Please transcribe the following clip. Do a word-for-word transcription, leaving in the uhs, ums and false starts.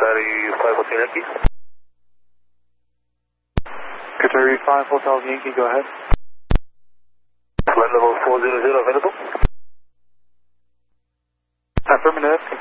Qatari five Hotel Yankee. Qatari five Hotel Yankee, go ahead. Flight level four zero zero available. Affirmative.